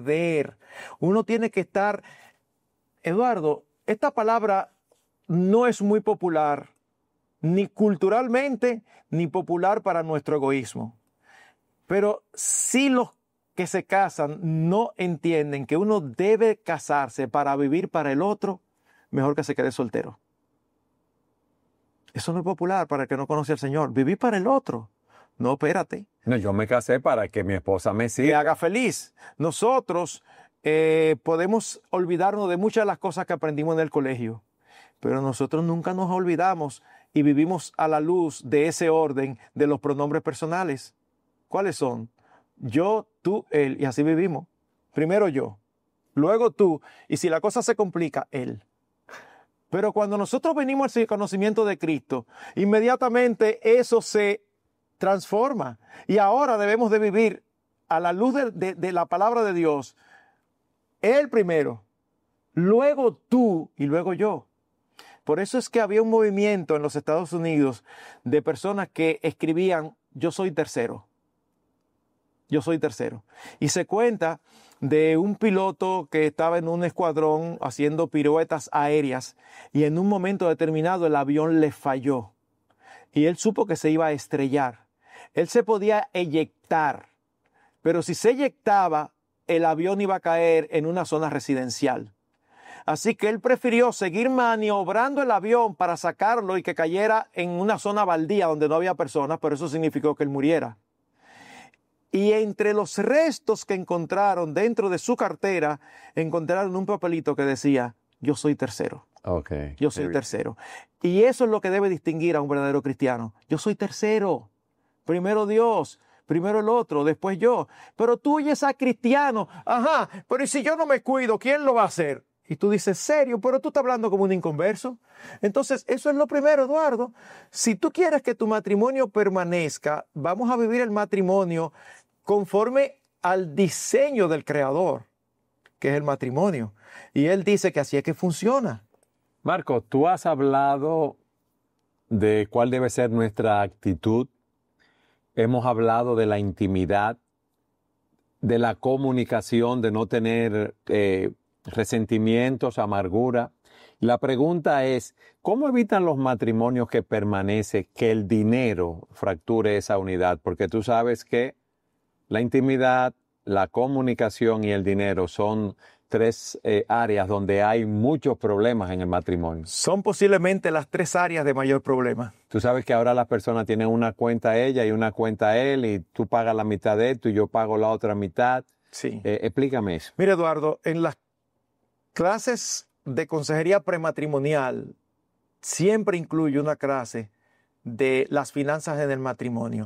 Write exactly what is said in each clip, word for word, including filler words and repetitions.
perder. Uno tiene que estar... Eduardo, esta palabra no es muy popular, ni culturalmente, ni popular para nuestro egoísmo. Pero si los que se casan no entienden que uno debe casarse para vivir para el otro, mejor que se quede soltero. Eso no es popular para el que no conoce al Señor. Vivir para el otro. No, espérate. No, yo me casé para que mi esposa me Que siga. haga feliz. Nosotros eh, podemos olvidarnos de muchas de las cosas que aprendimos en el colegio, pero nosotros nunca nos olvidamos y vivimos a la luz de ese orden de los pronombres personales. ¿Cuáles son? Yo, tú, él, y así vivimos. Primero yo, luego tú, y si la cosa se complica, él. Pero cuando nosotros venimos al conocimiento de Cristo, inmediatamente eso se transforma. Y ahora debemos de vivir a la luz de, de, de la palabra de Dios. Él primero, luego tú y luego yo. Por eso es que había un movimiento en los Estados Unidos de personas que escribían, yo soy tercero. Yo soy tercero. Y se cuenta de un piloto que estaba en un escuadrón haciendo piruetas aéreas y en un momento determinado el avión le falló y él supo que se iba a estrellar. Él se podía eyectar, pero si se eyectaba, el avión iba a caer en una zona residencial. Así que él prefirió seguir maniobrando el avión para sacarlo y que cayera en una zona baldía donde no había personas, pero eso significó que él muriera. Y entre los restos que encontraron dentro de su cartera, encontraron un papelito que decía, yo soy tercero. Okay. Yo soy tercero. Y eso es lo que debe distinguir a un verdadero cristiano. Yo soy tercero. Primero Dios, primero el otro, después yo. Pero tú y ese cristiano, ajá, pero ¿y si yo no me cuido, quién lo va a hacer? Y tú dices, serio, pero tú estás hablando como un inconverso. Entonces, eso es lo primero, Eduardo. Si tú quieres que tu matrimonio permanezca, vamos a vivir el matrimonio conforme al diseño del Creador, que es el matrimonio. Y Él dice que así es que funciona. Marco, tú has hablado de cuál debe ser nuestra actitud. Hemos hablado de la intimidad, de la comunicación, de no tener eh, resentimientos, amargura. La pregunta es, ¿cómo evitan los matrimonios que permanecen que el dinero fracture esa unidad? Porque tú sabes que la intimidad, la comunicación y el dinero son tres eh, áreas donde hay muchos problemas en el matrimonio. Son posiblemente las tres áreas de mayor problema. Tú sabes que ahora las personas tienen una cuenta ella y una cuenta él y tú pagas la mitad de esto y yo pago la otra mitad. Sí. Eh, explícame eso. Mira, Eduardo, en las clases de consejería prematrimonial siempre incluye una clase de las finanzas en el matrimonio.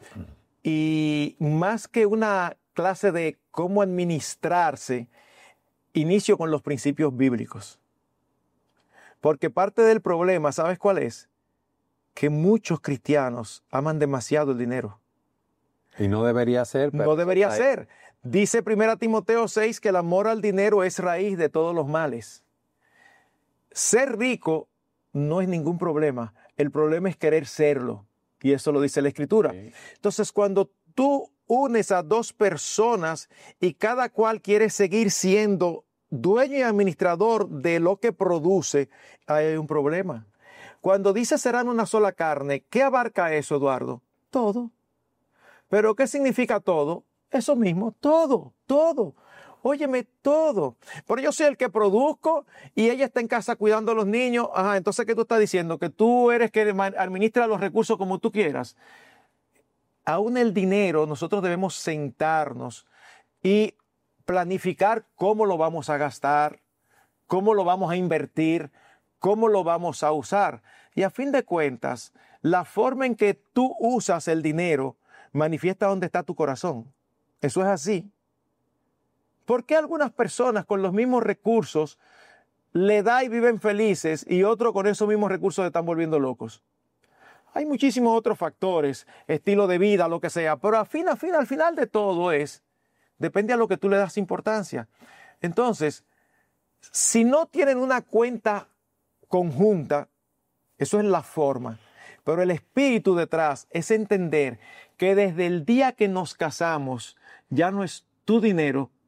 Y más que una clase de cómo administrarse, inicio con los principios bíblicos. Porque parte del problema, ¿sabes cuál es? Que muchos cristianos aman demasiado el dinero. Y no debería ser. Pero no debería hay... ser. Dice primera Timoteo seis que el amor al dinero es raíz de todos los males. Ser rico no es ningún problema. El problema es querer serlo. Y eso lo dice la Escritura. Sí. Entonces, cuando tú unes a dos personas y cada cual quiere seguir siendo dueño y administrador de lo que produce, hay un problema. Cuando dice serán una sola carne, ¿qué abarca eso, Eduardo? Todo. ¿Pero qué significa todo? Eso mismo, todo, todo. Óyeme, todo. Pero yo soy el que produzco y ella está en casa cuidando a los niños. Ajá, entonces, ¿qué tú estás diciendo? Que tú eres que administra los recursos como tú quieras. Aún el dinero, nosotros debemos sentarnos y planificar cómo lo vamos a gastar, cómo lo vamos a invertir, cómo lo vamos a usar. Y a fin de cuentas, la forma en que tú usas el dinero manifiesta dónde está tu corazón. Eso es así. ¿Por qué algunas personas con los mismos recursos le da y viven felices y otros con esos mismos recursos se están volviendo locos? Hay muchísimos otros factores, estilo de vida, lo que sea, pero al fin, al fin, al final de todo es, depende a lo que tú le das importancia. Entonces, si no tienen una cuenta conjunta, eso es la forma, pero el espíritu detrás es entender que desde el día que nos casamos, ya no es tu dinero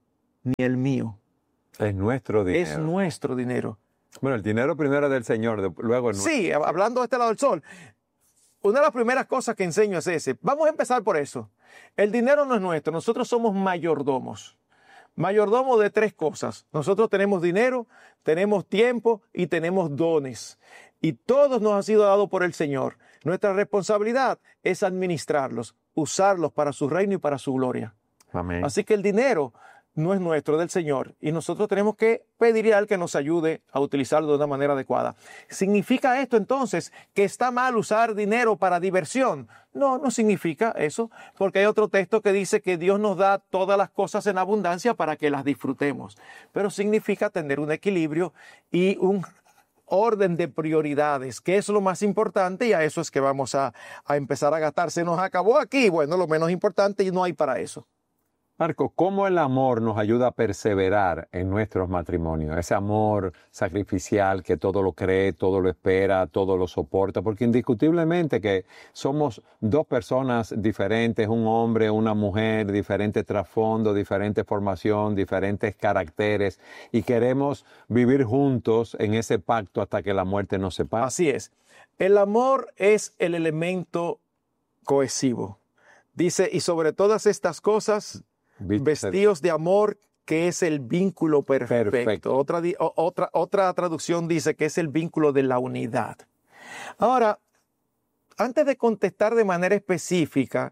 ni el mío. Es nuestro dinero. Es nuestro dinero. Bueno, el dinero primero es del Señor, de- luego es nuestro. Sí, hablando de este lado del sol. Una de las primeras cosas que enseño es ese. Vamos a empezar por eso. El dinero no es nuestro, nosotros somos mayordomos. Mayordomo de tres cosas. Nosotros tenemos dinero, tenemos tiempo y tenemos dones. Y todos nos han sido dados por el Señor. Nuestra responsabilidad es administrarlos, usarlos para su reino y para su gloria. Amén. Así que el dinero no es nuestro, es del Señor. Y nosotros tenemos que pedirle a Él que nos ayude a utilizarlo de una manera adecuada. ¿Significa esto entonces que está mal usar dinero para diversión? No, no significa eso, porque hay otro texto que dice que Dios nos da todas las cosas en abundancia para que las disfrutemos. Pero significa tener un equilibrio y un orden de prioridades, que es lo más importante, y a eso es que vamos a, a empezar a gastar. Se nos acabó aquí, bueno, lo menos importante y no hay para eso. Marco, ¿cómo el amor nos ayuda a perseverar en nuestros matrimonios? Ese amor sacrificial que todo lo cree, todo lo espera, todo lo soporta, porque indiscutiblemente que somos dos personas diferentes, un hombre, una mujer, diferente trasfondo, diferente formación, diferentes caracteres, y queremos vivir juntos en ese pacto hasta que la muerte nos separe. Así es. El amor es el elemento cohesivo. Dice, y sobre todas estas cosas, vestidos de amor, que es el vínculo perfecto. perfecto. Otra, otra, otra traducción dice que es el vínculo de la unidad. Ahora, antes de contestar de manera específica,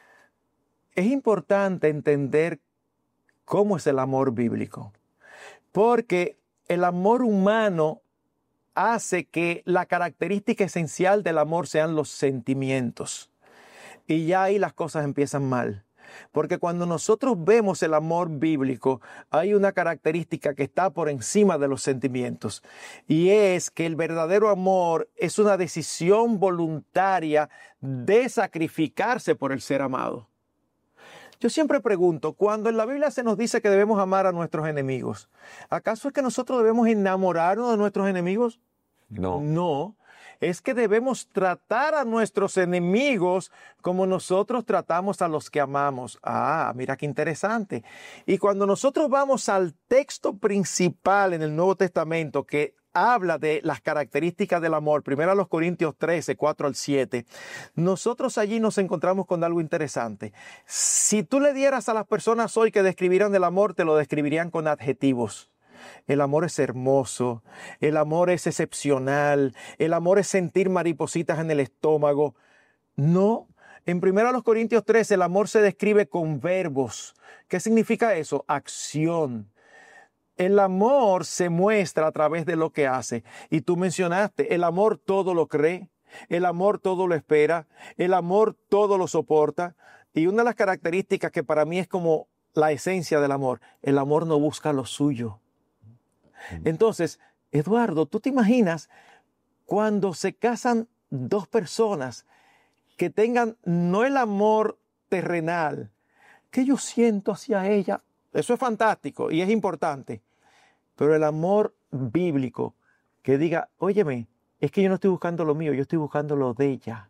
es importante entender cómo es el amor bíblico. Porque el amor humano hace que la característica esencial del amor sean los sentimientos. Y ya ahí las cosas empiezan mal. Porque cuando nosotros vemos el amor bíblico, hay una característica que está por encima de los sentimientos. Y es que el verdadero amor es una decisión voluntaria de sacrificarse por el ser amado. Yo siempre pregunto, cuando en la Biblia se nos dice que debemos amar a nuestros enemigos, ¿acaso es que nosotros debemos enamorarnos de nuestros enemigos? No. No. Es que debemos tratar a nuestros enemigos como nosotros tratamos a los que amamos. Ah, mira qué interesante. Y cuando nosotros vamos al texto principal en el Nuevo Testamento que habla de las características del amor, primero a los Corintios trece, cuatro al siete, nosotros allí nos encontramos con algo interesante. Si tú le dieras a las personas hoy que describieran el amor, te lo describirían con adjetivos. El amor es hermoso, el amor es excepcional, el amor es sentir maripositas en el estómago. No, en primero a los Corintios trece el amor se describe con verbos. ¿Qué significa eso? Acción. El amor se muestra a través de lo que hace. Y tú mencionaste, el amor todo lo cree, el amor todo lo espera, el amor todo lo soporta. Y una de las características que para mí es como la esencia del amor, el amor no busca lo suyo. Entonces, Eduardo, ¿tú te imaginas cuando se casan dos personas que tengan no el amor terrenal que yo siento hacia ella? Eso es fantástico y es importante. Pero el amor bíblico que diga, óyeme, es que yo no estoy buscando lo mío, yo estoy buscando lo de ella.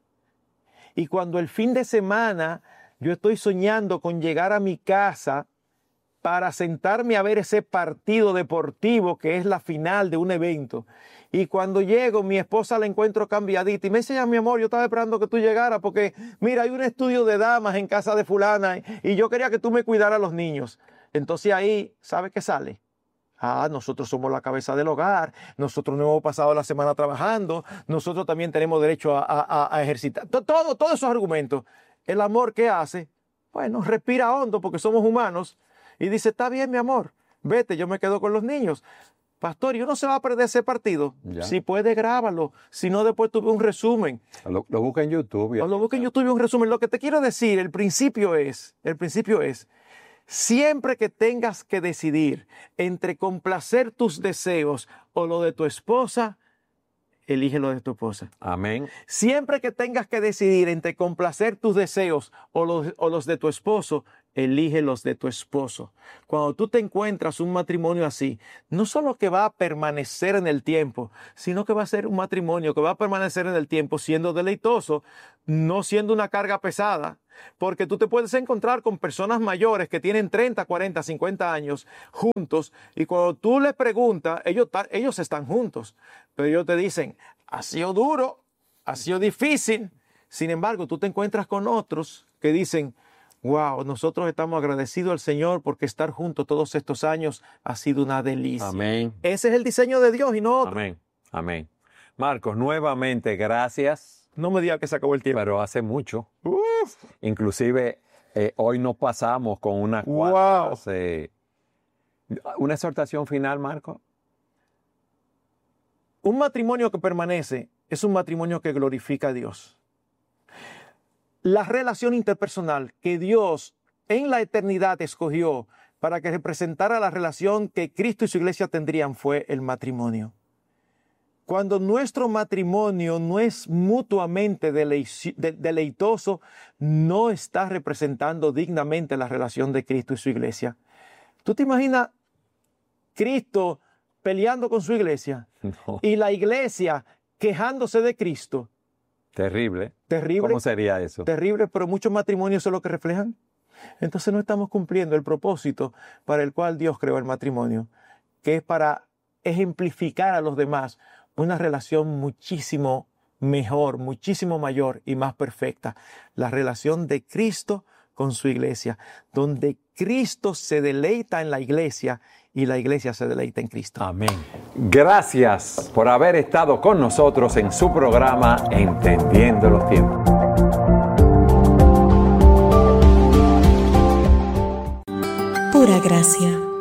Y cuando el fin de semana yo estoy soñando con llegar a mi casa para sentarme a ver ese partido deportivo que es la final de un evento. Y cuando llego, mi esposa la encuentro cambiadita y me dice, ya, mi amor, yo estaba esperando que tú llegaras porque, mira, hay un estudio de damas en casa de fulana y yo quería que tú me cuidaras a los niños. Entonces ahí, ¿sabe qué sale? Ah, nosotros somos la cabeza del hogar, nosotros no hemos pasado la semana trabajando, nosotros también tenemos derecho a, a, a ejercitar. Todo, todos esos argumentos. El amor, ¿qué hace? Bueno, respira hondo porque somos humanos. Y dice, está bien, mi amor, vete, yo me quedo con los niños. Pastor, ¿y uno se va a perder ese partido? Ya. Si puede, grábalo. Si no, después tuve un resumen. Lo, lo busca en YouTube. O lo busca en YouTube un resumen. Lo que te quiero decir, el principio es, el principio es, siempre que tengas que decidir entre complacer tus deseos o lo de tu esposa, elige lo de tu esposa. Amén. Siempre que tengas que decidir entre complacer tus deseos o los, o los de tu esposo, elige los de tu esposo. Cuando tú te encuentras un matrimonio así, no solo que va a permanecer en el tiempo, sino que va a ser un matrimonio que va a permanecer en el tiempo siendo deleitoso, no siendo una carga pesada, porque tú te puedes encontrar con personas mayores que tienen treinta, cuarenta, cincuenta años juntos y cuando tú les preguntas, ellos, ellos están juntos, pero ellos te dicen, ha sido duro, ha sido difícil. Sin embargo, tú te encuentras con otros que dicen, wow, nosotros estamos agradecidos al Señor porque estar juntos todos estos años ha sido una delicia. Amén. Ese es el diseño de Dios y no otro. Amén. Amén. Marcos, nuevamente, gracias. No me digas que se acabó el tiempo. Pero hace mucho. Uf. Inclusive, eh, hoy nos pasamos con unas cuantas... Wow. Eh, ¿Una exhortación final, Marcos? Un matrimonio que permanece es un matrimonio que glorifica a Dios. La relación interpersonal que Dios en la eternidad escogió para que representara la relación que Cristo y su iglesia tendrían fue el matrimonio. Cuando nuestro matrimonio no es mutuamente deleitoso, no está representando dignamente la relación de Cristo y su iglesia. ¿Tú te imaginas Cristo peleando con su iglesia No. y la iglesia quejándose de Cristo? Terrible. Terrible. ¿Cómo sería eso? Terrible, pero muchos matrimonios son lo que reflejan. Entonces no estamos cumpliendo el propósito para el cual Dios creó el matrimonio, que es para ejemplificar a los demás una relación muchísimo mejor, muchísimo mayor y más perfecta. La relación de Cristo con su iglesia, donde Cristo se deleita en la iglesia y la iglesia se deleita en Cristo. Amén. Gracias por haber estado con nosotros en su programa Entendiendo los Tiempos. Pura gracia.